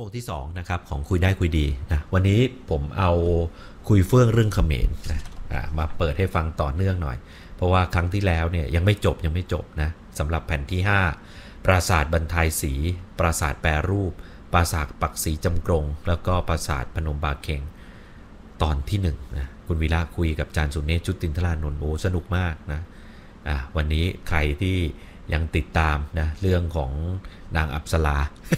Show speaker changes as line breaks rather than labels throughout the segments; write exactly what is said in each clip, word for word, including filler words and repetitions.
วโมงที่สองนะครับของคุยได้คุยดีนะวันนี้ผมเอาคุยเฟื่องเรื่องเขมรนะมาเปิดให้ฟังต่อเนื่องหน่อยเพราะว่าครั้งที่แล้วเนี่ยยังไม่จบยังไม่จบนะสำหรับแผ่นที่ห้าปราสาทบรรทายศรีปราสาทแปรรูปปราสาทปักศรีจำกรงแล้วก็ปราสาทพนมบาเค็งตอนที่หนึ่งนะคุณวีระคุยกับอาจารย์สุเนศ ชุตินทรานนท์โอ้สนุกมากนะอ่ะวันนี้ใครที่ยังติดตามนะเรื่องของนางอัปสรา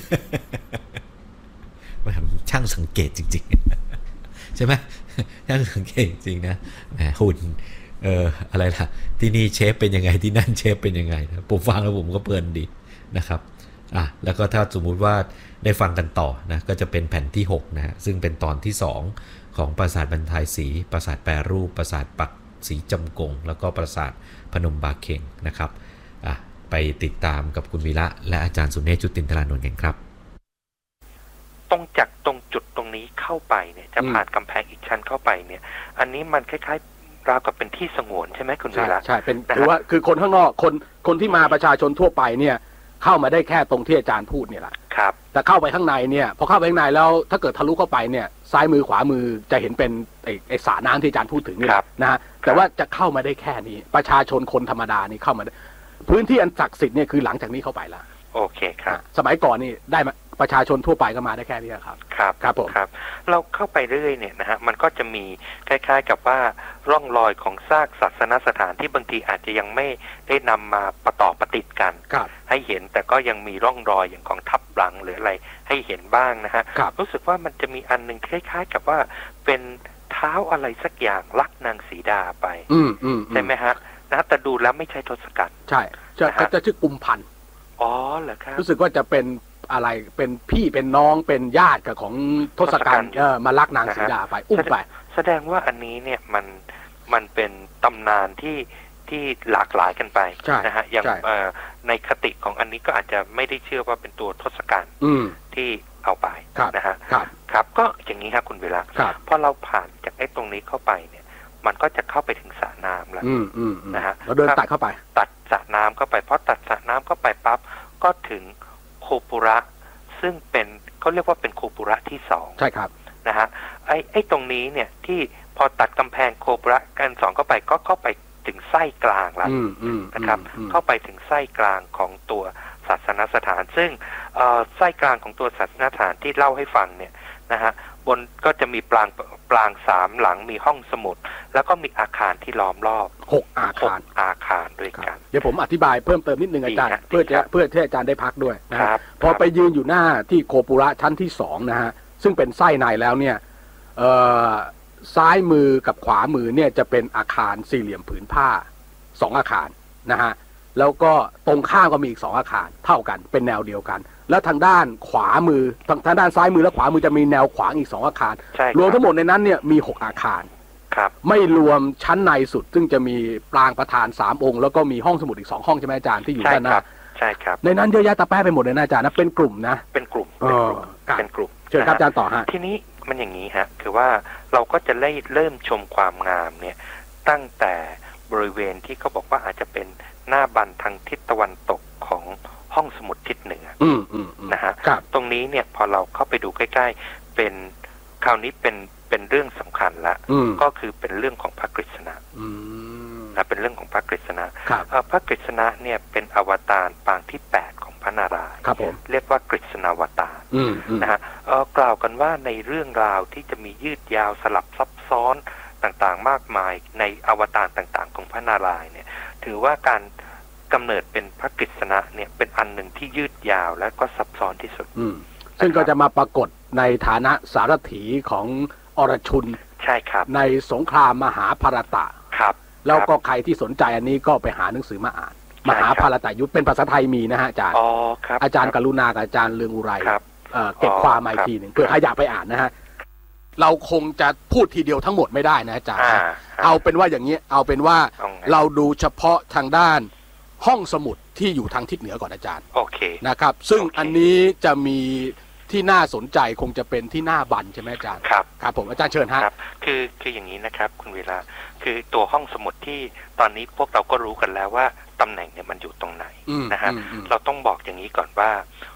มันช่างสังเกตจริงๆ ใช่ไหมช่างสังเกตจริงนะแหมหุ่นเอ่ออะไรล่ะที่นี่เชฟเป็นยังไงที่นั่นเชฟเป็นยังไงนะผมฟังแล้วผมก็เพลินดีนะครับอ่ะแล้วก็ถ้าสมมุติว่าได้ฟังกันต่อนะก็จะเป็นแผ่นที่หกนะฮะซึ่งเป็นตอนที่สองของปราสาทบรรทายศรีปราสาทแปรรูปปราสาทปักศรีจำกงแล้วก็ปราสาทพนมบาเค็งนะครับอ่ะไปติดตามกับคุณวีระและอาจารย์สุเนศ ชุตินทรานนท์กันครับ
ตรงจากตรงจุดตรงนี้เข้าไปเนี่ยจะผ่านกำแพงอีกชั้นเข้าไปเนี่ยอันนี้มันคล้ายๆราวกับเป็นที่สงวนใช่ไหมคุณวีระ
ใช่เป็นหรือว่าคือคนข้างนอกคนคนที่มาประชาชนทั่วไปเนี่ยเข้ามาได้แค่ตรงที่อาจารย์พูดเนี่ยแหละ
ครับ
แต่เข้าไปข้างในเนี่ยพอเข้าไปข้างในแล้วถ้าเกิดทะลุเข้าไปเนี่ยซ้ายมือขวามือจะเห็นเป็นไอ้ไอ้สระน้ำที่อาจารย์พูดถึงนี่นะฮะแต่ว่าจะเข้ามาได้แค่นี้ประชาชนคนธรรมดานี่เข้ามาได้พื้นที่อันศักดิ์สิทธิ์เนี่ยคือหลังจากนี้เข้าไปแล้ว
โอเคครับ
สมัยก่อนนี่ได้ประชาชนทั่วไปก็มาได้แค่นี้ครับ
ครับ
ครับผม
ครับเราเข้าไปเรื่อยเนี่ยนะฮะมันก็จะมีคล้ายๆกับว่าร่องรอยของซากศาสนสถานที่บางทีอาจจะยังไม่ได้นำมาประต่อประติดกันให้เห็นแต่ก็ยังมีร่องรอยอย่างของทับหลังหรืออะไรให้เห็นบ้างนะฮะรู้สึกว่ามันจะมีอันนึงคล้ายๆกับว่าเป็นเท้าอะไรสักอย่างลักนางสีดาไปใช่ไหมฮะนะแต่ดูแล้วไม่ใช่ทศกัณฐ์
ใช่จะจะชื่อกุมพันธ์
อ๋อเหรอครับ
รู้สึกว่าจะเป็นอะไรเป็นพี่เป็นน้องเป็นญาติกับของทศกัณฐ์เออมาลักนางสีดาไปอุ้มไป
แสดงว่าอันนี้เนี่ยมันมันเป็นตำนานที่ที่หลากหลายกันไปนะฮะอย่างในคติของอันนี้ก็อาจจะไม่ได้เชื่อว่าเป็นตัวทศกัณฐ์ที่เอาไปนะฮะครับก็อย่างนี้ครับคุณเวลาพอเราผ่านจากไอ้ตรงนี้เข้าไปเนี่ยมันก็จะเข้าไปถึงสระน้ำแล้วนะฮะ
เราเดินตัดเข้าไป
ตัดสระน้ำเข้าไปพอตัดสระน้ำเข้าไปปั๊บก็ถึงโคปุระซึ่งเป็นเขาเรียกว่าเป็นโคปุระที่สอง
ใช่ครับ
นะฮะไอ้ไอ้ตรงนี้เนี่ยที่พอตัดกำแพงโคปุระกันสองเข้าไปก็เข้าไปถึงไส้กลางแล้วนะครับเข้าไปถึงไส้กลางของตัวศาสนสถานซึ่งไส้กลางของตัวศาสนสถานที่เล่าให้ฟังเนี่ยนะฮะบนก็จะมีปรางปรางสามหลังมีห้องสมุดแล้วก็มีอาคารที่ล้อมรอบ
หกอาคาร
อาคารด้วยกัน
เดี๋ยวผมอธิบายเพิ่มเติมนิดนึงอาจารย์เพื่อจะเพื่อที่อาจารย์ได้พักด้วยนะครับพอไปยืนอยู่หน้าที่โคปุระชั้นที่สองนะฮะซึ่งเป็นไส้ในแล้วเนี่ยซ้ายมือกับขวามือเนี่ยจะเป็นอาคารสี่เหลี่ยมผืนผ้าสองอาคารนะฮะแล้วก็ตรงข้ามก็มีอีกสองอาคารเท่ากันเป็นแนวเดียวกันแล้วทางด้านขวามือทางทางด้านซ้ายมือและขวามือจะมีแนวขวางอีกสองอาคารรวมทั้งหมดในนั้นเนี่ยมีหกอาคาร
ครับ
ไม่รวมชั้นในสุดซึ่งจะมีปรางประธานสามองค์แล้วก็มีห้องสมุดอีกสองห้องใช่ไหมอาจารย์ที่อยู่ด้านหน้า
ใช่ครับ
ในนั้นเยอะแยะตะแป๊ะไปหมดเลยนะอาจารย์นะเป็นกลุ่มนะ
เป็นกลุ่มเป็นกลุ่มเป็นกลุ่ม
เชิญครับอาจารย์ต่อฮะ
ทีนี้มันอย่างนี้ฮะคือว่าเราก็จะได้เริ่มชมความงามเนี่ยตั้งแต่บริเวณที่เขาบอกว่าอาจจะเป็นหน้าบันทางทิศตะวันตกของห้องสมุดทิศเหนือนะฮะตรงนี้เนี่ยพอเราเข้าไปดูใกล้ๆเป็นคราวนี้เป็นเป็นเรื่องสำคัญละก็คือเป็นเรื่องของพระกฤษณะนะเป็นเรื่องของพระกฤษณะพระกฤษณะเนี่ยเป็นอวตารปางที่แปดของพระนารายณ์เรียกว่ากฤษณาวตารนะฮะกล่าวกันว่าในเรื่องราวที่จะมียืดยาวสลับซับซ้อนต่างๆมากมายในอวตารต่างๆของพระนารายณ์เนี่ยถือว่าการกำเนิดเป็นพระกฤษณะเนี่ยเป็นอันหนึ่งที่ยืดยาวและก็ซับซ้อนที่สุด
ซึ่งก็จะมาปรากฏในฐานะสารถีของอรชุน
ใช่ครับ
ในสงครามมหาภารตะ
ครับ
แล้วก็ใครที่สนใจอันนี้ก็ไปหาหนังสือมาอ่านมหาภารตยุทธเป็นภาษาไทยมีนะฮะอาจารย์
อ๋อครับ
อาจารย์กรุณากับอาจารย์เลืองอุไรเก็บความมาอีกทีหนึ่งเพื่อใครอยากไปอ่านนะฮะเราคงจะพูดทีเดียวทั้งหมดไม่ได้นะอาจารย์เอาเป็นว่าอย่างนี้เอาเป็นว่าเราดูเฉพาะทางด้านห้องสมุดที่อยู่ทางทิศเหนือก่อนอาจารย์
โอเค
นะครับซึ่งอันนี้จะมีที่น่าสนใจคงจะเป็นที่หน้าบันใช่ไหมอาจารย์
ครับ
ครับผมอาจารย์เชิญฮะ
ครับคือคืออย่างนี้นะครับคุณเวลาคือตัวห้องสมุดที่ตอนนี้พวกเราก็รู้กันแล้วว่าตำแหน่งเนี่ยมันอยู่ตรงไหนนะฮะเราต้องบอกอย่างนี้ก่อนว่า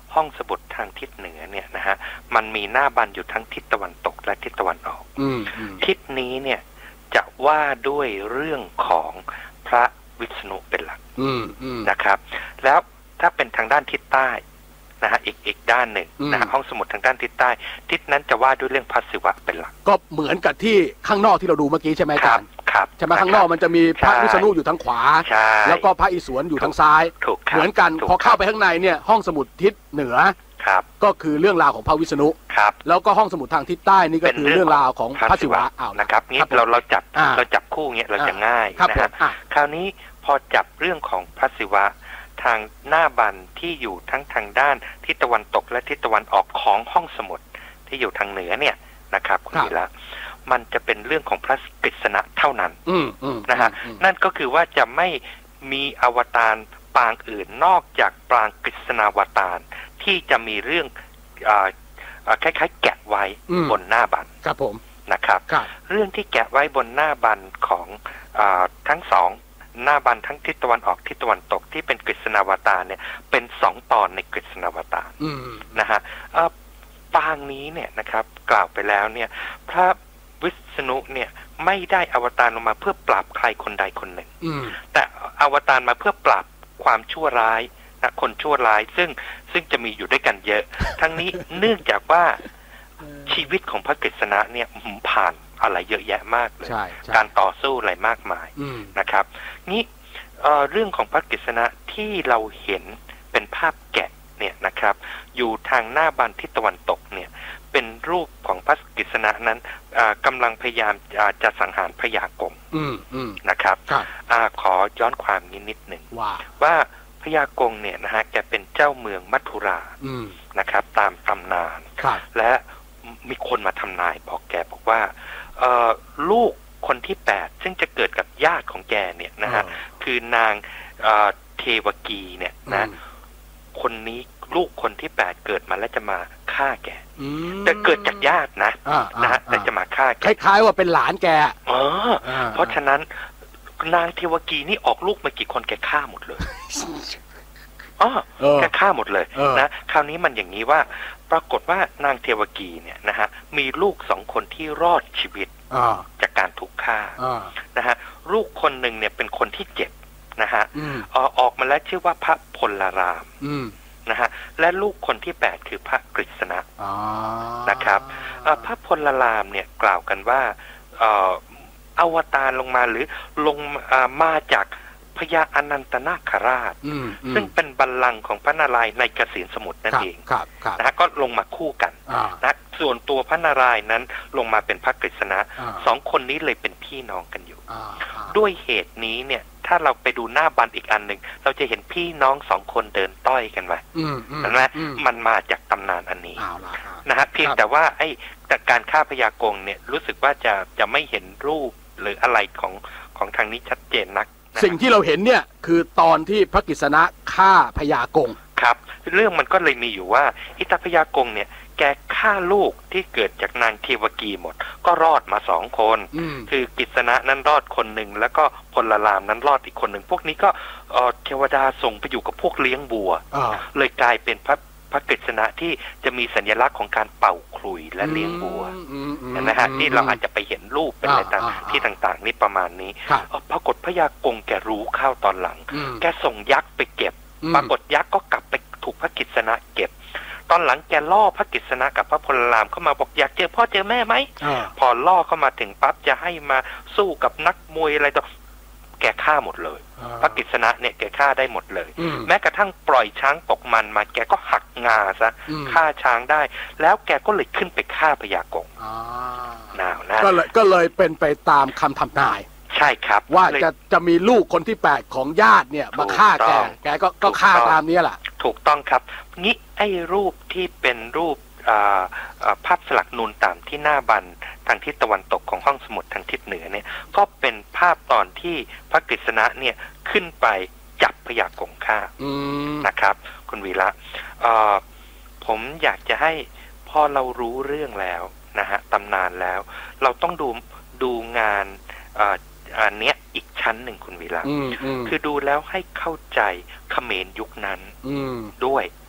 ห้องสมุดทางทิศเหนือเนี่ยนะฮะมันมีหน้าบันอยู่ทั้งทิศตะวันตกและทิศตะวันออกทิศนี้เนี่ยจะว่าด้วยเรื่องของพระวิษณุเป็นหลักนะครับแล้วถ้าเป็นทางด้านทิศใต้นะฮะอีกอีกด้านหนึ่งนะฮะห้องสมุดทางด้านทิศใต้ทิศนั้นจะว่าด้วยเรื่องพระศิวะเป็นหลักก็เหมือนกับที่ข้างนอกที่เราดูเมื่อกี้ใช่ไหมอาจารย์ครับใช่ไหมข้างนอกมันจะมีพระวิษณุอยู่ทางขวาแล้วก็พระอิศวรอยู่ทางซ้ายเหมือนกันพอเข้าไปข้างในเนี่ยห้องสมุดทิศเหนือก็คือเรื่องราวของพระวิษณุแล้วก็ห้องสมุดทางทิศใต้นี่ก็คือเรื่องราวของพระศิวะเอานะครับงี้เราเราจับเราจับคู่เงี้ยเราจะง่ายนะฮะคราวนี้พอจับเรื่องของพระศิวะทางหน้าบันที่อยู่ทั้งทางด้านทิศตะวันตกและทิศตะวันออกของห้องสมุดที่อยู่ทางเหนือเนี่ยนะครับคุณวีระมันจะเป็นเรื่องของพระกฤษณะเท่านั้นนะฮะนั่นก็คือว่าจะไม่มีอวตารปางอื่นนอกจากปางกฤษณาวตารที่จะมีเรื่องคล้ายๆแกะไว้บนหน้าบัน
ครับผม
นะครับเรื่องที่แกะไว้บนหน้าบันของทั้งสองหน้าบันทั้งทิศตะวันออกทิศตะวันตกที่เป็นกฤษณาวตารเนี่ยเป็นสองตอนในกฤษณาวตารนะฮะปางนี้เนี่ยนะครับกล่าวไปแล้วเนี่ยพระวิษณุเนี่ยไม่ได้อวตารลงมาเพื่อปราบใครคนใดคนหนึ่งแต่อวตารมาเพื่อปราบความชั่วร้ายนะคนชั่วร้ายซึ่งซึ่งจะมีอยู่ด้วยกันเยอะทั้งนี้เนื่องจากว่าชีวิตของพระกฤษณะเนี่ยผ่านอะไรเยอะแยะมากเลยการต่อสู้อะไรมากมายนะครับนี่ เอ่อ เรื่องของพระกฤษณะที่เราเห็นเป็นภาพแกะเนี่ยนะครับอยู่ทางหน้าบันทิศตะวันตกเนี่ยเป็นรูปของพระกฤษณะนั้นกำลังพยายามจะสังหารพญากงนะครับขอย้อนความนิดนิดหนึ่งว่าว่าพญากงเนี่ยนะฮะแกเป็นเจ้าเมืองมัทุรานะครับตามตำนานและมีคนมาทำนายบอกแกบอกว่าลูกคนที่แปดซึ่งจะเกิดกับญาติของแกเนี่ยนะฮะคือนางเทวกีเนี่ยนะคนนี้ลูกคนที่แปดเกิดมาแล้วจะมาฆ่าแกแต่เกิดจากญาตินะนะฮะแต่จะมาฆ่าแก
คล้ายๆว่าเป็นหลานแก
อ๋อเพราะฉะนั้นนางเทวกีนี่ออกลูกมากี่คนแกฆ่าหมดเลยอ๋อแกฆ่าหมดเลยนะคราวนี้มันอย่างนี้ว่าปรากฏว่านางเทวกีเนี่ยนะฮะมีลูกสองคนที่รอดชีวิตจากการถูกฆ่านะฮะลูกคนหนึ่งเนี่ยเป็นคนที่เจ็บนะฮะออกมาแล้วชื่อว่าพระพลรามนะฮะและลูกคนที่แปดคือพระกฤษณะนะครับพระพลรามเนี่ยกล่าวกันว่าอวตารลงมาหรือลงมาจากพญาอนันตนาคราชซึ่งเป็นบัลลังก์ของพระนารายณ์ในกสิณสมุทรนั่นเองนะฮะก็ลงมาคู่กันนะส่วนตัวพระนารายณ์นั้นลงมาเป็นพระกฤษณะสองคนนี้เลยเป็นพี่น้องกันอยู่ด้วยเหตุนี้เนี่ยถ้าเราไปดูหน้าบันอีกอันหนึ่งเราจะเห็นพี่น้องสองคนเดินต้อยกันไว้เห็นไหมมันมาจากตำนานอันนี้นะฮะเพียงแต่ว่าไอ้แต่การฆ่าพญากงเนี่ยรู้สึกว่าจะจะไม่เห็นรูปหรืออะไรของของทางนี้ชัดเจนนัก
สิ่งที่เราเห็นเนี่ยคือตอนที่พระกฤษณะฆ่าพญากง
ครับเรื่องมันก็เลยมีอยู่ว่าอิตาพญากงเนี่ยแกฆ่าลูกที่เกิดจากนางเทวกีหมดก็รอดมาสองคนคือกฤษณะนั้นรอดคนหนึ่งแล้วก็พลรามนั้นรอดอีกคนหนึ่งพวกนี้ก็เทวดาส่งไปอยู่กับพวกเลี้ยงบัวเลยกลายเป็นพระพระกฤษณะที่จะมีสัญลักษณ์ของการเป่าขลุ่ยและเลี้ยงบัวนะฮะที่เราอาจจะไปเห็นรูปเป็นอะไรต่างที่ต่างๆนี่ประมาณนี้ปรากฏพญากงแกรู้เข้าตอนหลังแกส่งยักษ์ไปเก็บปรากฏยักษ์ก็กลับไปถูกพระกฤษณะเก็บตอนหลังแกล่อพระกฤษณะกับพระพลรามเข้ามาบอกอยากเจอพ่อเจอแม่ไหมพอล่อเข้ามาถึงปั๊บจะให้มาสู้กับนักมวยอะไรต่อแกฆ่าหมดเลยพระกฤษณะเนี่ยแกฆ่าได้หมดเลยแม้กระทั่งปล่อยช้างตกมันมาแกก็หักงาซะฆ่าช้างได้แล้วแกก็เลยขึ้นไปฆ่าพญากงนาวนะ
ก็เลยก็เลยเป็นไปตามคำทำนาย
ใช่ครับ
ว่าจะจะมีลูกคนที่แปดของญาติเนี่ยมาฆ่าแกแกก็ก็ฆ่าตามนี้แหละ
ถูกต้องครับงี้ไอ้รูปที่เป็นรูปภาพสลักนูนต่ำที่หน้าบันทางทิศตะวันตกของห้องสมุดทางทิศเหนือเนี่ยก็เป็นภาพตอนที่พระกฤษณะเนี่ยขึ้นไปจับพญากงฆ่านะครับคุณวีระผมอยากจะให้พอเรารู้เรื่องแล้วนะฮะตำนานแล้วเราต้องดูดูงานอันเนี้ยอีกชั้นหนึ่งคุณวีระคือดูแล้วให้เข้าใจเขมรยุคนั้นด้วย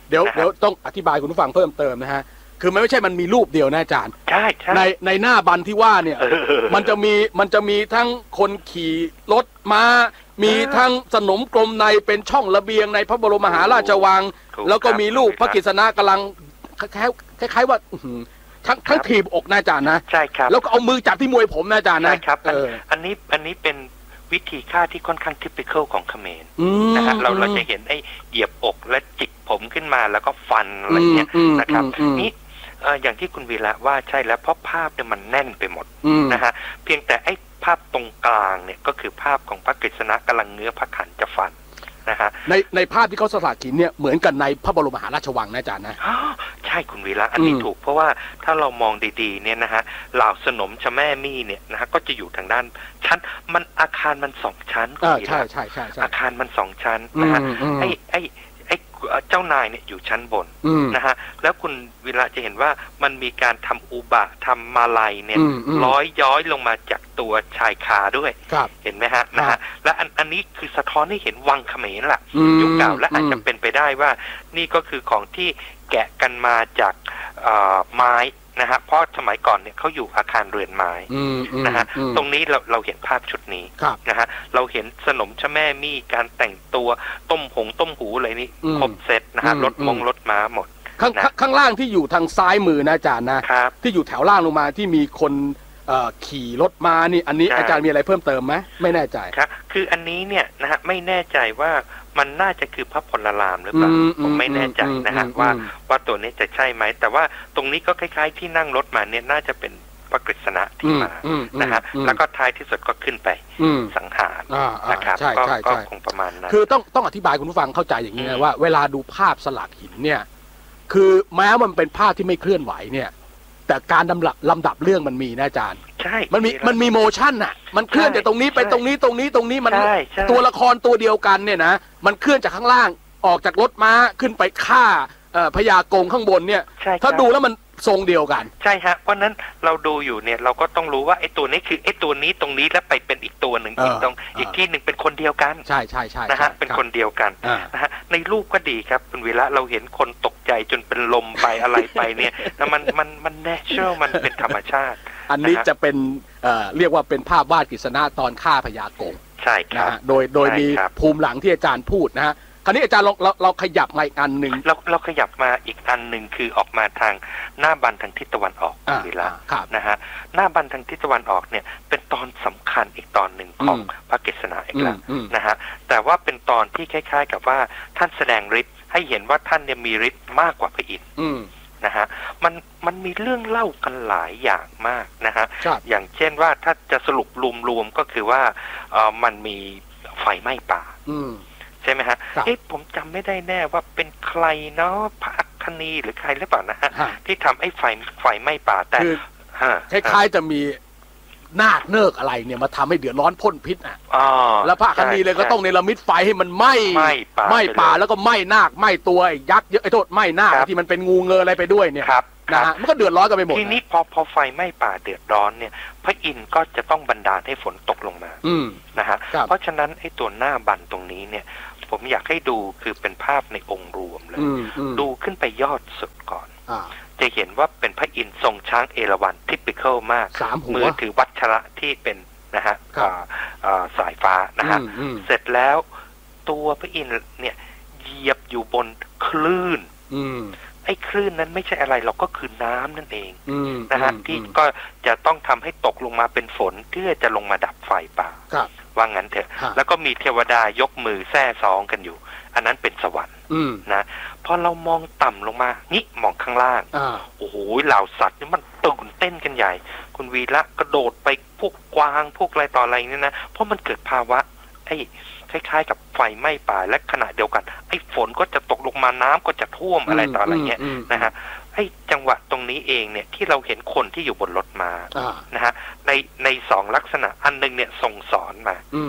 เดี๋ยวเดี๋ยวต้องอธิบายคุณผู้ฟังเพิ่มเติมนะฮะคือมันไม่ใช่มันมีรูปเดียวนะอาจารย์
ใช่ใช่
ในในหน้าบันที่ว่าเนี่ยมันจะมีมันจะมีทั้งคนขี่รถม้ามีทั้งสนมกลมในเป็นช่องระเบียงในพระบรมมหาราชวังแล้วก็มีรูปพระกฤษณะกำลังคล้ายๆว่าทั้งทั้งถีบอกนะอาจารย์นะ
ใช่ครับ
แล้วก็เอามือจับที่มวยผมนะอาจารย์นะ
ใช่ครับอันนี้อันนี้เป็นวิธีฆ่าที่ค่อนข้างทิปิคอลของเขมรนะฮะเราเราจะเห็นไอ้เหยียบอกและจิกผมขึ้นมาแล้วก็ฟันอะไรเงี้ยนะครับนี่อย่างที่คุณวีระว่าใช่แล้วเพราะภาพเนี่ยมันแน่นไปหมดนะฮะเพียงแต่ไอ้ภาพตรงกลางเนี่ยก็คือภาพของพระกฤษณะกำลังเงื้อพระขันจะฟันนะฮะ
ในในภาพที่เขาสลักหินเนี่ยเหมือนกันในพระบรมมหาราชวังนะอาจารย์นะ
ใช่คุณวีระอันนี้ถูกเพราะว่าถ้าเรามองดีๆเนี่ยนะฮะเหล่าสนมชะแม่มี่เนี่ยนะฮะก็จะอยู่ทางด้านชั้นมันอาคารมันสองชั้นคุณวีระ
ใช่ใช่ใช่
อาคารมันสองชั้นนะฮะไอ้ไอ้ไอ้เจ้านายเนี่ยอยู่ชั้นบนนะฮะแล้วคุณวีระจะเห็นว่ามันมีการทำอุบะทำมาลัยเนี่ยร้อยย้อยลงมาจากตัวชายคาด้วยเห็นไหมฮะนะฮะและอันอันนี้คือสะท้อนให้เห็นวังเขมรล่ะยุคเก่าและอาจจะเป็นไปได้ว่านี่ก็คือของที่แกะกันมาจากไม้นะฮะเพราะสมัยก่อนเนี่ยเขาอยู่อาคารเรือนไม้นะฮะตรงนี้เราเราเห็นภาพชุดนี้นะฮะเราเห็นสนมชะแม่มี่การแต่งตัวต้มหงต้มหูอะไรนี้ครบเซตนะฮะรถมงรถม้าหมด
ข้างข้างล่างที่อยู่ทางซ้ายมือนะอาจารย์นะที่อยู่แถวล่างลงมาที่มีคนขี่รถมานี่อันนี้อาจารย์มีอะไรเพิ่มเติมไหมไม่แน่ใจ
ครับคืออันนี้เนี่ยนะฮะไม่แน่ใจว่ามันน่าจะคือพระพลรามหรือเปล่าผมไม่แน่ใจนะฮะว่าว่าตัวนี้จะใช่ไหมแต่ว่าตรงนี้ก็คล้ายๆที่นั่งรถมาเนี่ยน่าจะเป็นพระกฤษณะที่มานะฮะแล้วก็ท้ายที่สุดก็ขึ้นไปสังหารนะครับก็คงประมาณนั้น
คือต้องต้องอธิบายคุณผู้ฟังเข้าใจอย่างนี้นะว่าเวลาดูภาพสลักหินเนี่ยคือแม้มันเป็นภาพที่ไม่เคลื่อนไหวเนี่ยแต่การลำดับลำดับเรื่องมันมีนะอาจารย์
ใช่
มันมีมันมีโมชั่นอ่ะมันเคลื่อนจากตรงนี้ไปตรงนี้ตรงนี้ตรงนี้มันตัวละครตัวเดียวกันเนี่ยนะมันเคลื่อนจากข้างล่างออกจากรถม้าขึ้นไปฆ่าพญากงข้างบนเนี่ยถ้าดูแล้วมันทรงเดียวกัน
ใช่ฮะเพราะนั้นเราดูอยู่เนี่ยเราก็ต้องรู้ว่าไอ้ตัวนี้คือไอ้ตัวนี้ตรงนี้แล้วไปเป็นอีกตัวหนึ่งอีกตรงอีกที่หนึ่งเป็นคนเดียวกัน
ใช่ใช่ใช่
นะฮะเป็นคนเดียวกันนะฮะในรูปก็ดีครับคุณวีระเราเห็นคนตกใจจนเป็นลมไปอะไรไปเนี่ยแล้วมันมันมันแนเชอรัลมันเป็นธรรมชาติ
อันนี้จะเป็นเรียกว่าเป็นภาพวาดกฤษณะตอนฆ่าพญากง
ใช่ครับ
โดยโดยมีภูมิหลังที่อาจารย์พูดนะฮะคราวนี้อาจารย์เราเราเราขยับมาอีกอันหนึ่ง
เราเราขยับมาอีกอันหนึ่งคือออกมาทางหน้าบันทางทิศตะวันออกวีระนะฮะหน้าบันทางทิศตะวันออกเนี่ยเป็นตอนสำคัญอีกตอนหนึ่งของพระกฤษณะอีกแล้วนะฮะแต่ว่าเป็นตอนที่คล้ายๆกับว่าท่านแสดงฤทธิ์ให้เห็นว่าท่านเนี่ยมีฤทธิ์มากกว่าพระอินทร์นะฮะมันมันมีเรื่องเล่ากันหลายอย่างมากนะฮะอย่างเช่นว่าถ้าจะสรุปรวมๆก็คือว่าเออมันมีไฟไหม้ป่าใช่ไหมฮะเอ๊ะผมจำไม่ได้แน่ว่าเป็นใครเนาะพระอัคคณีหรือใครหรือเปล่านะฮะที่ทำไอ้ไฟไฟไหม้ป่าแต่
คล้ายๆจะมีนาคเนิกอะไรเนี่ยมาทำให้เดือดร้อนพ่นพิษอ่ะแล้วพระอัคคณีเลยก็ต้องเนรมิตไฟให้มันไหม้ไหม้ป่าแล้วก็ไหม้นาคไหม้ตัวยักษ์เยอะไอ้โทษไหม้นาคที่มันเป็นงูเงออะไรไปด้วยเนี่ยนะฮะมันก็เดือดร้อนกันไปหมด
ทีนี้พอพอไฟไหม้ป่าเดือดร้อนเนี่ยพระอินทร์ก็จะต้องบันดาลให้ฝนตกลงมานะฮะเพราะฉะนั้นไอ้ตัวหน้าบันตรงนี้เนี่ยผมอยากให้ดูคือเป็นภาพในองค์รวมเลยดูขึ้นไปยอดสุดก่อนจะเห็นว่าเป็นพระอินทร์ทรงช้างเอราวัณทิปิคอลมากมือถือวัชระที่เป็นนะฮะสายฟ้านะฮะเสร็จแล้วตัวพระอินทร์เนี่ยเหยียบอยู่บนคลื่นไอ้คลื่นนั้นไม่ใช่อะไรเราก็คือน้ำนั่นเองนะฮะที่ก็จะต้องทำให้ตกลงมาเป็นฝนเพื่อจะลงมาดับไฟป่าว่างั้นเถอะแล้วก็มีเทวดายกมือแซ่ซองกันอยู่อันนั้นเป็นสวรรค์นะพอเรามองต่ำลงมานี่มองข้างล่างโอ้โหเหล่าสัตว์นี่มันตื่นเต้นกันใหญ่คุณวีระกระโดดไปพวกกวางพวกอะไรต่ออะไรเนี่ยนะเพราะมันเกิดภาวะไอ้คล้ายๆกับไฟไหม้ป่าและขณะเดียวกันไอ้ฝนก็จะตกลงมาน้ำก็จะท่วมอะไรต่ออะไรเงี้ยนะฮะไอ้จังหวะตรงนี้เองเนี่ยที่เราเห็นคนที่อยู่บนรถม้านะฮะในในสองลักษณะอันนึงเนี่ยส่งสอนมาพ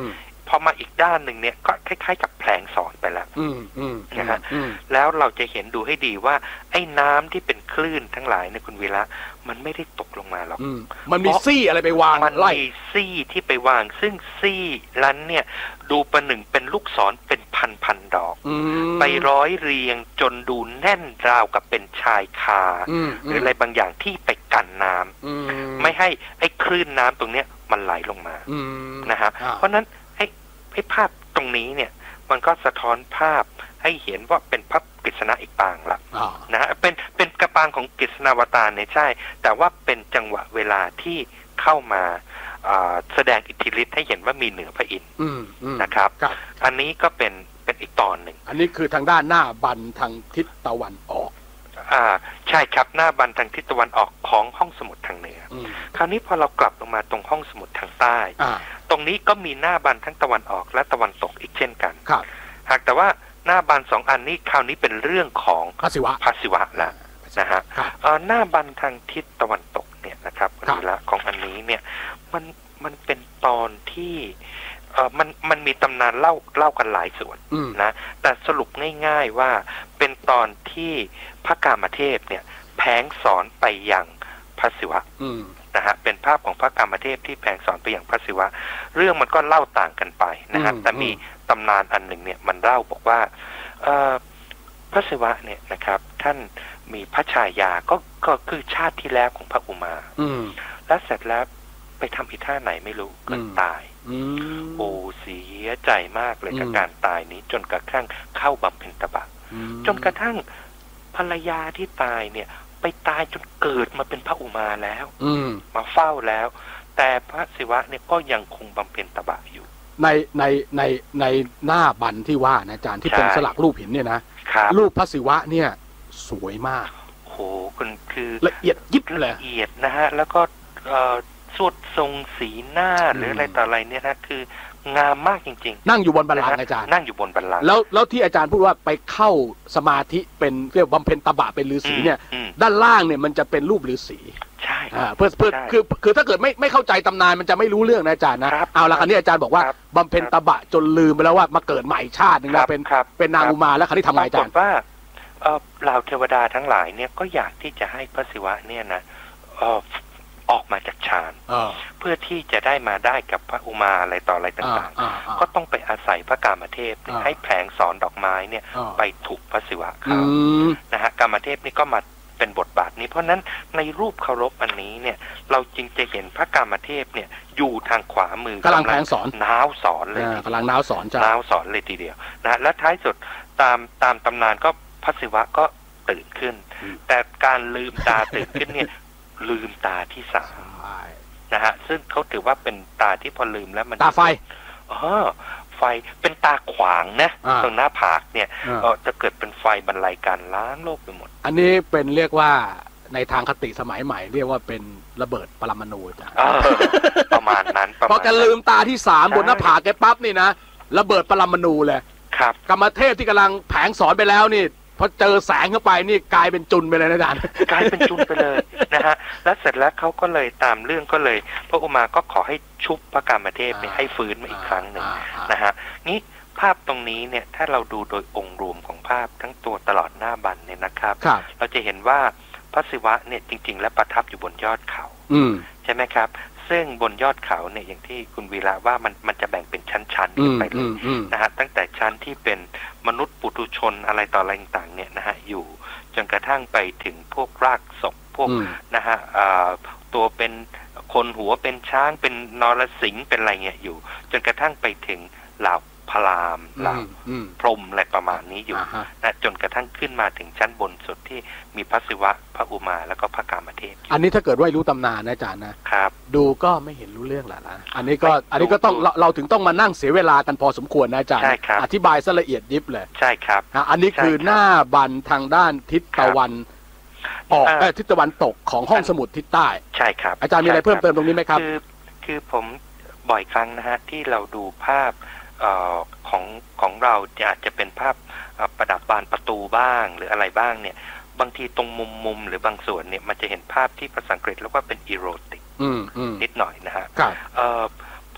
พอมาอีกด้านหนึ่งเนี่ยก็คล้ายๆกับแผลงสอนไปแล้วนะฮะแล้วเราจะเห็นดูให้ดีว่าไอ้น้ำที่เป็นคลื่นทั้งหลายเนี่ยคุณวีระมันไม่ได้ตกลงมาหรอก
มันมีซี่อะไรไปวาง
มันมีซี่ที่ไปวางซึ่งซี่นั้นเนี่ยดูประหนึ่งเป็นลูกศรเป็นพันพันดอกไปร้อยเรียงจนดูแน่นราวกับเป็นชายคาหรืออะไรบางอย่างที่ไปกันน้ำไม่ให้ไอ้คลื่นน้ำตรงเนี้ยมันไหลลงมานะฮะเพราะนั้นไอ้ไอ้ภาพตรงนี้เนี่ยมันก็สะท้อนภาพให้เห็นว่าเป็นพระกฤษณะอีกปางละนะฮะเป็นเป็นกระปางของกฤษณาวตารเนี่ยใช่แต่ว่าเป็นจังหวะเวลาที่เข้ามาแสดงอิทธิฤทธิ์ให้เห็นว่ามีเหนือพระอินทร์นะครับอันนี้ก็เป็นเป็นอีกตอนหนึ่ง
อันนี้คือทางด้านหน้าบันทางทิศตะวันออก
อ่าใช่ครับหน้าบันทางทิศตะวันออกของห้องสมุดทางเหนือคราวนี้พอเรากลับลงมาตรงห้องสมุดทางใต้ตรงนี้ก็มีหน้าบันทั้งตะวันออกและตะวันตกอีกเช่นกันหากแต่ว่าหน้าบันสองอันนี้คราวนี้เป็นเรื่องของ
พระศิวะ
พระศิวะละนะฮะหน้าบันทางทิศตะวันตกเนี่ยนะครับคุณวีระของอันนี้เนี่ยมันมันเป็นตอนที่เออมันมันมีตำนานเล่าเล่ากันหลายส่วนนะแต่สรุปง่ายๆว่าเป็นตอนที่พระกามเทพเนี่ยแผลงสอนไปยังพระศิวะนะฮะเป็นภาพของพระกามเทพที่แผลงสอนไปยังพระศิวะเรื่องมันก็เล่าต่างกันไปนะฮะแต่มีตำนานอันหนึ่งเนี่ยมันเล่าบอกว่าพระศิวะเนี่ยนะครับท่านมีพระฉายาก็ก็คือชาติที่แล้วของพระอุมาและเสร็จแล้วไปทำอีท่าไหนไม่รู้เกิดตายโอ้เสียใจมากเลยกับการตายนี้จนกระทั่งเข้าบำเพ็ญตบะจนกระทั่งภรรยาที่ตายเนี่ยไปตายจนเกิดมาเป็นพระอุมาแล้วมาเฝ้าแล้วแต่พระศิวะเนี่ยก็ยังคงบำเพ็ญตบะอยู่
ในในในในหน้าบันที่ว่านะอาจารย์ที่เป็นสลักรูปหินเนี่ยนะรูปพระศิวะเนี่ยสวยมาก
โหคุณคือ
ละเอียดยิบเลย
ละเอียดนะฮะแล้วก็สวดทรงสีหน้าหรืออะไรต่ออะไรเนี่ยนะคืองามมากจริง
ๆนั่งอยู่บนบัลลังก์อาจารย์
นั่งอยู่บนบัลลังก์
แล้วแล้วที่อาจารย์พูดว่าไปเข้าสมาธิเป็นเรียกบำเพ็ญตบะเป็นฤาษีเนี่ยด้านล่างเนี่ยมันจะเป็นรูปฤาษี
ใช่
เพื่อเพื่อคือคือถ้าเกิดไม่ไม่เข้าใจตำนานมันจะไม่รู้เรื่องนะอาจารย์นะเอาละคราวนี้อาจารย์บอกว่าบำเพ็ญตบะจนลืมไปแล้วว่ามาเกิดใหม่ชาตินึงแล้วเป็นเป็นนางอุมาแล้วคราวนี้ทำไงอาจารย์
ว่าเหล่าเทวดาทั้งหลายเนี่ยก็อยากที่จะให้พระศิวะเนี่ยนะออกมาจากฌานเพื่อที่จะได้มาได้กับพระอุมาอะไรต่ออะไรต่างๆก็ต้องไปอาศัยพระกามเทพให้แผลงสอนดอกไม้เนี่ยไปถูกพระศิวะเขานะฮะกามเทพนี่ก็มาเป็นบทบาทนี้เพราะนั้นในรูปเคารพอันนี้เนี่ยเราจึงจะเห็นพระกามเทพเนี่ยอยู่ทางขวามือก
ำลังแผลงสอน
น้าวสอนเลย
กำลังน้าวสอน
น้าวสอนเลยทีเดียวนะและท้ายสุดตามตามตำนานก็พระศิวะก็ตื่นขึ้นแต่การลืมตาตื่นขึ้นเนี่ยลืมตาที่สามนะฮะซึ่งเขาถือว่าเป็นตาที่พอลืมแล้วมัน
ตาไฟ
อ๋อไฟเป็นตาขวางนะตรงหน้าผากเนี่ยเออจะเกิดเป็นไฟบรรลัยการล้างโลกไปหมด
อันนี้เป็นเรียกว่าในทางคติสมัยใหม่เรียกว่าเป็นระเบิดปรมาณูจ้ะ
ประมาณนั้น
พอแกลืมตาที่สามบนหน้าผากแกปั๊บนี่นะระเบิดปรมาณูเลย
ครับ
กรรมเทพที่กำลังแผงสอนไปแล้วนี่พอเจอแสงเข้าไปนี่กลายเป็นจุนไปเลยนะอาจารย์
กลายเป็นจุนไปเลยนะฮะแล้วเสร็จแล้วเขาก็เลยตามเรื่องก็เลยพระอุมาก็ขอให้ชุบพระกามเทพให้ฟื้นมาอีกครั้งหนึ่งนะฮะนี่ภาพตรงนี้เนี่ยถ้าเราดูโดยองค์รวมของภาพทั้งตัวตลอดหน้าบันเนี่ยนะครับเราจะเห็นว่าพระศิวะเนี่ยจริงๆแล้วประทับอยู่บนยอดเขาใช่ไหมครับซึ่งบนยอดเขาเนี่ยอย่างที่คุณวีระว่ามันมันจะแบ่งเป็นชั้นๆขึ้นไปเลยนะฮะตั้งแต่ชั้นที่เป็นมนุษย์ปุถุชนอะไรต่ออะไรต่างๆเนี่ยนะฮะอยู่จนกระทั่งไปถึงพวกรากศพพวกนะฮะตัวเป็นคนหัวเป็นช้างเป็นนรสิงห์เป็นอะไรเงี้ยอยู่จนกระทั่งไปถึงเหล่าพราหมณ์เหล่าพรหมอะไรประมาณนี้อยู่นะจนกระทั่งขึ้นมาถึงชั้นบนสุดที่มีพระศิวะพระอุมาแล้วก็พระกามเทพ
อันนี้ถ้าเกิดว่ารู้ตำนานนะอาจารย์
นะครับ
ดูก็ไม่เห็นรู้เรื่องแหละนะอันนี้ก็อันนี้ก็ต้องเราเราถึงต้องมานั่งเสียเวลากันพอสมควรนะอาจารย์อธิบายซะละเอียดยิบเลย
ใช่ครับ
อันนี้คือหน้าบันทางด้านทิศตะวันออกเออทิศตะวันตกของห้องสมุดทิศใต้
ใช่ครับ
อาจารย์มีอะไรเพิ่มเติมตรงนี้ไหมครับ
คือคือผมบ่อยครั้งนะฮะที่เราดูภาพของของเราอาจจะเป็นภาพประดับบานประตูบ้างหรืออะไรบ้างเนี่ยบางทีตรงมุมมุมหรือบางส่วนเนี่ยมันจะเห็นภาพที่ภาษาอังกฤษเรียกว่าเป็นอีโรติกนิดหน่อยนะฮะพ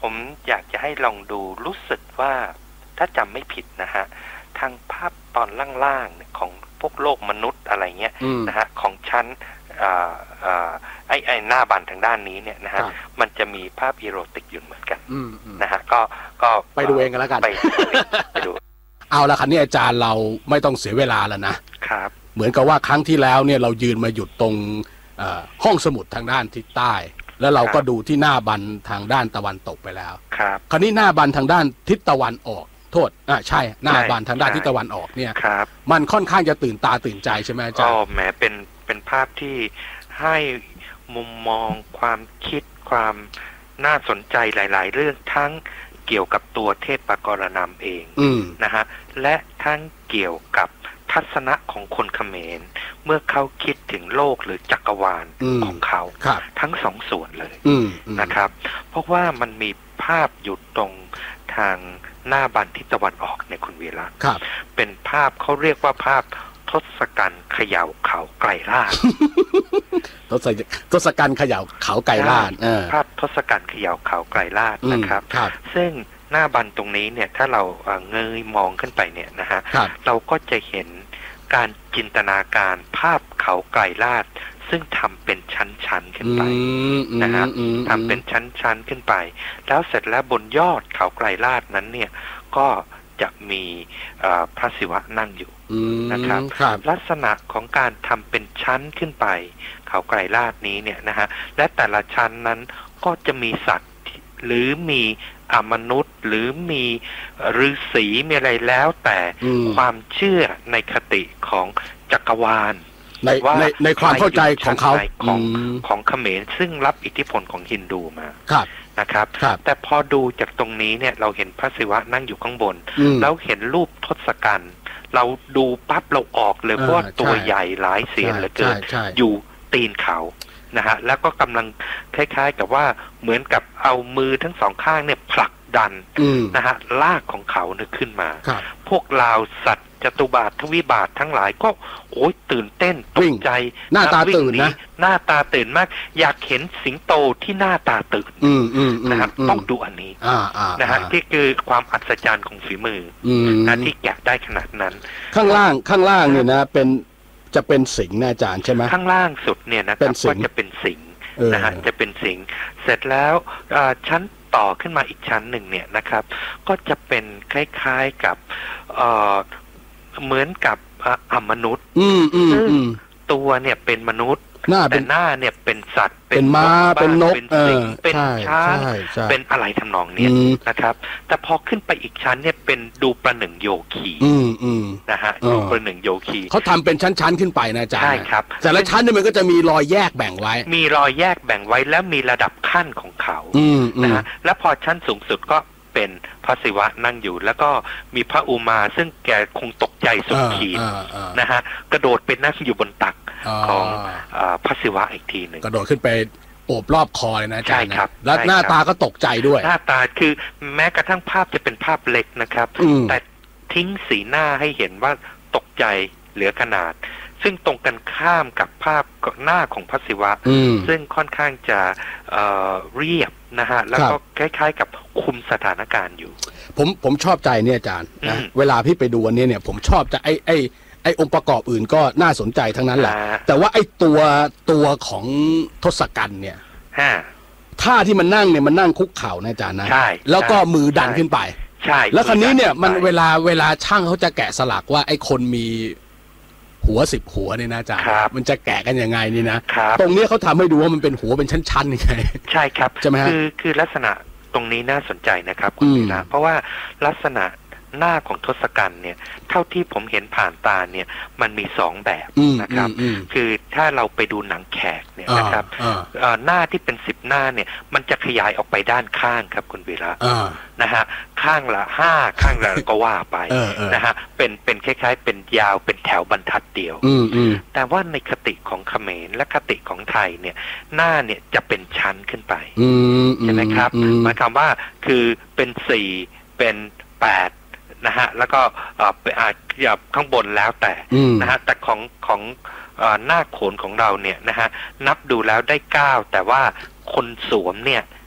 ผมอยากจะให้ลองดูรู้สึกว่าถ้าจำไม่ผิดนะฮะทางภาพตอนล่างๆของพวกโลกมนุษย์อะไรเงี้ยนะฮะของชั้นไอ้ไอ้หน้าบันทางด้านนี้เนี่ยนะฮะมันจะมีภาพอีโรติกอยู่เหมือนกันนะฮะก็ก็
ไปดูเองกันแล้วกัน
ไปไปดู
เอาละคันนี้อาจารย์เราไม่ต้องเสียเวลาแล้วนะครับเหมือนกับว่าครั้งที่แล้วเนี่ยเรายืนมาหยุดตรงห้องสมุดทางด้านทิศใต้แล้วเราก็ดูที่หน้าบันทางด้านตะวันตกไปแล้ว
ครับ
คราวนี้หน้าบันทางด้านทิศตะวันออกโทษอ่าใช่หน้าบันทางด้านทิศตะวันออกเนี่ยมันค่อนข้างจะตื่นตาตื่นใจใช่ไหมอาจารย์
อ๋อแหมเป็นเป็นภาพที่ให้มุมมองความคิดความน่าสนใจหลายๆเรื่องทั้งเกี่ยวกับตัวเทพกรณำเองนะฮะและทั้งเกี่ยวกับทัศนะของคนเขมรเมื่อเขาคิดถึงโลกหรือจักรวาลของเขาทั้งสองส่วนเลยนะครับเพราะว่ามันมีภาพอยู่ตรงทางหน้าบันทิศตะวันออกในคุณวีระเป็นภาพเขาเรียกว่าภาพทศกัณฐ์เขย่าเขาไกลลาด
ทศทศกัณฐ์เขย่าเขาไกลลาด
ภาพทศกัณฐ์เขย่าเขาไกลลาดนะครับซึ่งหน้าบันตรงนี้เนี่ยถ้าเราเงยมองขึ้นไปเนี่ยนะฮะเราก็จะเห็นการจินตนาการภาพเขาไกลลาดซึ่งทำเป็นชั้นๆขึ้นไปนะฮะทำเป็นชั้นๆขึ้นไปแล้วเสร็จแล้วบนยอดเขาไกลลาดนั้นเนี่ยก็จะมีพระศิวะนั่งอยู่นะครับลักษณะของการทำเป็นชั้นขึ้นไปเขาไกลลาดนี้เนี่ยนะฮะและแต่ละชั้นนั้นก็จะมีสัตว์หรือมีอมนุษย์หรือมีฤาษีมีอะไรแล้วแต่ความเชื่อในคติของจักรวาล
ในในในความเข้าใจของเขา
ของของเขมรซึ่งรับอิทธิพลของฮินดูมานะครับแต่พอดูจากตรงนี้เนี่ยเราเห็นพระศิวะนั่งอยู่ข้างบนแล้วเห็นรูปทศกัณฐ์เราดูปั๊บเราออกเลยเพราะว่าตัวใหญ่หลายเสียนเหลือเกินอยู่ตีนเขานะฮะแล้วก็กำลังคล้ายๆกับว่าเหมือนกับเอามือทั้งสองข้างเนี่ยผลักดันนะฮะลากของเขาเนี่ยขึ้นมาพวกลาวสัตว์จตุบาททวิบาททั้งหลายก็โอ้ยตื่นเต้นตกใจ
หน้าตาตื่นนะ
หน้าตาตื่นมากอยากเห็นสิงโตที่หน้าตาตื่นนะครับต้องดูอันนี้นะฮะที่คือความอัศจรรย์ของฝีมือนะที่แกะได้ขนาดนั้น
ข้างล่างข้างล่างเนี่ยนะเป็นจะเป็นสิงห์นะอาจารย์ใช่ไหม
ข้างล่างสุดเนี่ยนะครับก็จะเป็นสิงห์นะฮะจะเป็นสิงห์เสร็จแล้วชั้นต่อขึ้นมาอีกชั้นหนึ่งเนี่ยนะครับก็จะเป็นคล้ายๆกับเหมือนกับอมนุษย์ซึ่งตัวเนี่ยเป็นมนุษย์แต่หน้าเนี่ยเป็นสัตว์
เป็นม้าเป็นนก
เป็นสิงเป็นช้างเป็นอะไรทำนองนี้นะครับแต่พอขึ้นไปอีกชั้นเนี่ยเป็นดูประหนึ่งโยคีนะฮะดูประหนึ่งโยคี
เขาทำเป็นชั้นๆขึ้นไปนะอาจารย์
ใช่ครับ
แต่ละชั้นเนี่ยมันก็จะมีรอยแยกแบ่งไว้
มีรอยแยกแบ่งไว้แล้วมีระดับขั้นของเขานะฮะแล้วพอชั้นสูงสุดก็เป็นพระศิวะนั่งอยู่แล้วก็มีพระอุมาซึ่งแกคงตกใจสุดขีดนะฮะกระโดดเป็นนั่งอยู่บนตักของพระศิวะอีกทีหนึ่ง
กระโดดขึ้นไปโอบรอบคอเลยนะอาจารย์นะแล้วหน้าตาก็ตกใจด้วย
หน้าตาคือแม้กระทั่งภาพจะเป็นภาพเล็กนะครับแต่ทิ้งสีหน้าให้เห็นว่าตกใจเหลือขนาดซึ่งตรงกันข้ามกับภาพหน้าของพระศิวะซึ่งค่อนข้างจะเรียบนะฮะแล้วก็คล้ายๆกับคุมสถานการณ์อยู่
ผมผมชอบใจเนี่ยอาจารย์นะเวลาพี่ไปดูอันนี้เนี่ยผมชอบจะไอ้ไอ้ไอ้องค์ประกอบอื่นก็น่าสนใจทั้งนั้นแหละแต่ว่าไอ้ตัวตัวของทศกัณฐ์เนี่ยท่าที่มันนั่งเนี่ยมันนั่งคุกเข่านะอาจารย์นะแล้วก็มือดันขึ้นไป
ใช่
แล้วคราวนี้เนี่ยมันเวลาเวลาช่างเขาจะแกะสลักว่าไอ้คนมีหัวสิบหัวเนี่ยนะอาจารย์มันจะแกะกันยังไงนี่นะตรงนี้เขาทำให้ดูว่ามันเป็นหัวเป็นชั้นๆยังไง
ใช่ครับ
ใช่ไหมฮะ
คือคือลักษณะตรงนี้น่าสนใจนะครับคุณธีระเพราะว่าลักษณะหน้าของทศกัณฐ์เนี่ยเท่าที่ผมเห็นผ่านตาเนี่ยมันมีสองแบบนะครับคือถ้าเราไปดูหนังแขกเนี่ยนะครับหน้าที่เป็นสิบหน้าเนี่ยมันจะขยายออกไปด้านข้างครับคุณวีระนะฮะข้างละห้าข้างละก็ว่าไปนะฮะเป็นเป็นคล้ายๆเป็นยาวเป็นแถวบรรทัดเดียวแต่ว่าในคติของเขมรและคติของไทยเนี่ยหน้าเนี่ยจะเป็นชั้นขึ้นไปใช่ไหมครับหมายความว่าคือเป็นสี่เป็นแปดนะฮะแล้วก็อาจจะข้างบนแล้วแต่นะฮะแต่ของของหน้าโขนของเราเนี่ยนะฮะนับดูแล้วได้เก้าแต่ว่าคนสวมเนี่ย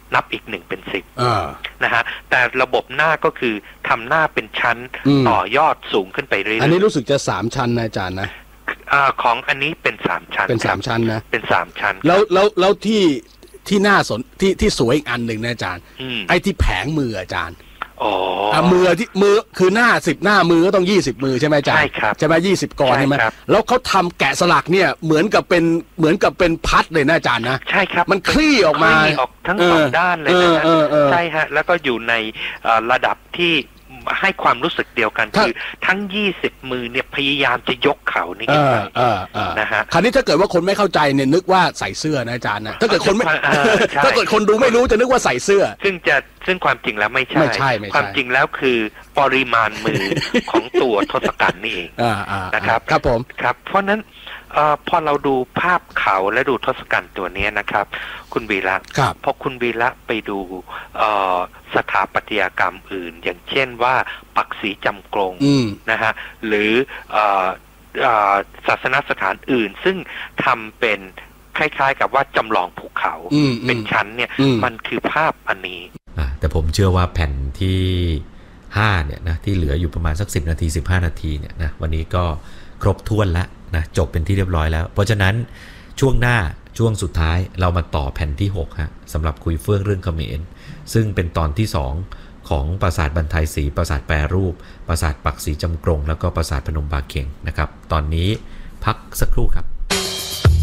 นับอีกหนึ่งเป็นสิบ
อ่า
นะฮะแต่ระบบหน้าก็คือทำหน้าเป็นชั้น
อืม
ต่อยอดสูงขึ้นไปเรื่อยๆ
อันนี้รู้สึกจะสามชั้นนะอาจารย์นะ
อ่าของอันนี้เป็นสามชั้น
เป็น
ครั
สา
บ
มชั้นนะ
เป็นสามชั้น
แล้วแล้วแล้วที่ที่น่าสนที่ที่สวยอีกอันหนึ่งนะอาจารย์
อืม
ไอ้ที่แผงมืออาจารย์
อ๋อ
อ่ะมือที่มือคือหน้าสิบหน้ามือก็ต้องยี่สิบมือใช่ไหมอาจารย์
ใช่ครับ
ใช่ไหมยี่สิบกร
ใช่
ใช่ไหม
ครับ
แล้วเขาทำแกะสลักเนี่ยเหมือนกับเป็นเหมือนกับเป็นพัดเลยนะอาจารย์นะ
ใช่ครับ
มันคลี่ออกมา
คลี่ออกทั้งสองด้านเลยนะฮะ
เออเออเออ
ใช่ฮะแล้วก็อยู่ในเอ่อระดับที่ให้ความรู้สึกเดียวกัน
ถ้า
คือทั้งยี่สิบมือเนี่ยพยายามจะยกเขานี่
เอ
ขึ้น
อ
ไป
เออเออ
นะฮะ
คราวนี้ถ้าเกิดว่าคนไม่เข้าใจเนี่ยนึกว่าใส่เสื้อนะอาจารย์นะถ้าเกิดคนไม่
เออใช่
ถ้าเกิดคนดูไม่รู้จะนึกว่าใส่เสื้อ
ซึ่งจะซึ่งความจริงแล้วไม่ใช่
ไม่ใช่ไม่ใช่
ความจริงแล้วคือปริมาณมือ ของตัวทศกัณฐ์นี่เอง
อ่าอ่า
นะครับ
ครับผม
ครับ เพราะฉะนั้นเออพอเราดูภาพเขาและดูทศกัณฐ์ตัวนี้นะครับ คุณวีระ
ครับ
พอคุณวีระไปดูเอ่อสถาปัตยกรรมอื่น อย่างเช่นว่าปักสีจำกรง
อืม
นะฮะหรือเอ่อเอ่อศาสนสถานอื่น ซึ่งทำเป็นคล้ายๆกับว่าจำลองภูเขา
อืม
เป็นชั้นเนี่ย
อืม
มันคือภาพอันนี้
อ่ะแต่ผมเชื่อว่าแผ่นที่ห้าเนี่ยนะที่เหลืออยู่ประมาณสักสิบนาทีสิบห้านาทีเนี่ยนะวันนี้ก็ครบถ้วนแล้วนะจบเป็นที่เรียบร้อยแล้ว เพราะฉะนั้นช่วงหน้าช่วงสุดท้ายเรามาต่อแผ่นที่หกฮะสำหรับคุยเฟื่องเรื่องเขมรซึ่งเป็นตอนที่สองของปราสาทบรรทายศรีปราสาทแปรรูปปราสาทปักศรีจำกรงแล้วก็ปราสาทพนมบาเข็งนะครับตอนนี้พักสักครู่ครับ